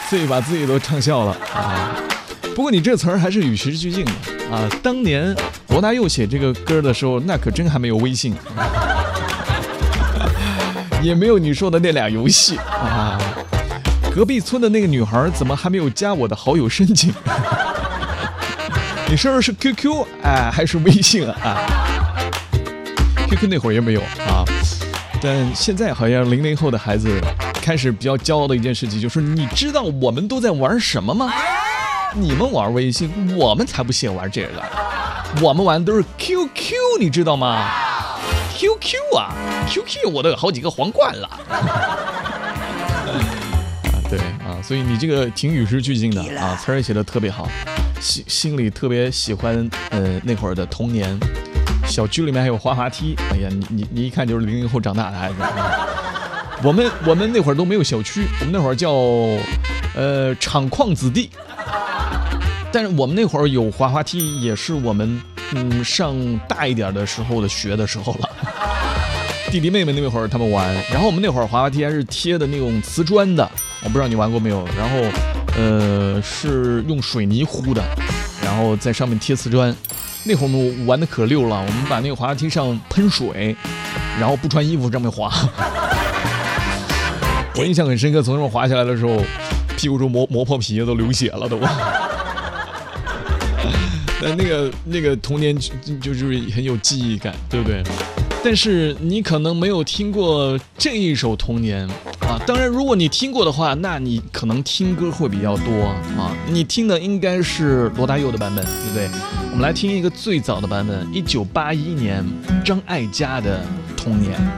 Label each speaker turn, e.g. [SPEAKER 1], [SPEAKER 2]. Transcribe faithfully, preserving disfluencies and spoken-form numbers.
[SPEAKER 1] 自己把自己都唱笑了啊。不过你这词儿还是与时俱进的啊。当年罗大佑写这个歌的时候，那可真还没有微信，也没有你说的那俩游戏啊。隔壁村的那个女孩怎么还没有加我的好友申请？你说的是 Q Q 哎，还是微信啊？Q Q 那会儿也没有啊，但现在好像零零后的孩子开始比较骄傲的一件事情，就是你知道我们都在玩什么吗？你们玩微信，我们才不屑玩这个，我们玩都是 Q Q， 你知道吗 ？Q Q 啊 ，Q Q 我都有好几个皇冠了。对啊，所以你这个挺与时俱进的啊，词儿也写得特别好，心心里特别喜欢呃那会儿的童年，小区里面还有滑滑梯，哎呀，你你你一看就是零零后长大的孩子。我们我们那会儿都没有小区，我们那会儿叫呃厂矿子弟，但是我们那会儿有滑滑梯，也是我们嗯上大一点的时候的学的时候了。弟弟妹妹那会儿他们玩，然后我们那会儿滑滑梯还是贴的那种瓷砖的，我不知道你玩过没有。然后，呃，是用水泥糊的，然后在上面贴瓷砖。那会儿我们玩的可溜了，我们把那个滑滑梯上喷水，然后不穿衣服上面滑。我印象很深刻，从那边滑下来的时候，屁股都磨磨破皮，都流血了都。但那个那个童年就就是很有记忆感，对不对？但是你可能没有听过这一首《童年》啊。当然，如果你听过的话，那你可能听歌会比较多啊。你听的应该是罗大佑的版本，对不对？我们来听一个最早的版本，一九八一年张艾嘉的《童年》。